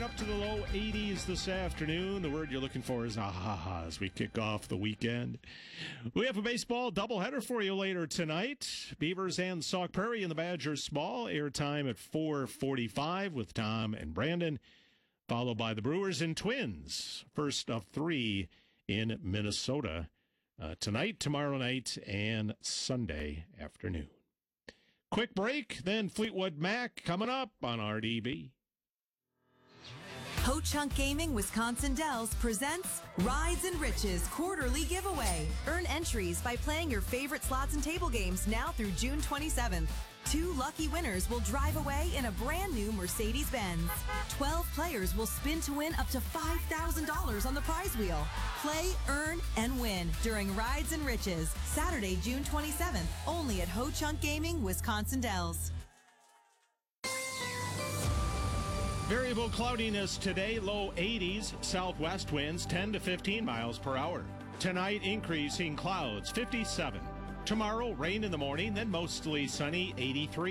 up to the low 80s this afternoon. The word you're looking for is ah as we kick off the weekend. We have a baseball doubleheader for you later tonight. Beavers and Sauk Prairie in the Badgers Small. Airtime at 4:45 with Tom and Brandon, followed by the Brewers and Twins. First of three in Minnesota tonight, tomorrow night, and Sunday afternoon. Quick break, then Fleetwood Mac coming up on RDB. Ho-Chunk Gaming Wisconsin Dells presents Rides and Riches quarterly giveaway. Earn entries by playing your favorite slots and table games now through June 27th. 2 lucky winners will drive away in a brand new Mercedes-Benz. 12 players will spin to win up to $5,000 on the prize wheel. Play, earn, and win during Rides and Riches, Saturday, June 27th, only at Ho-Chunk Gaming Wisconsin Dells. Variable cloudiness today, low 80s, southwest winds 10 to 15 miles per hour. Tonight, increasing clouds, 57. Tomorrow, rain in the morning, then mostly sunny, 83.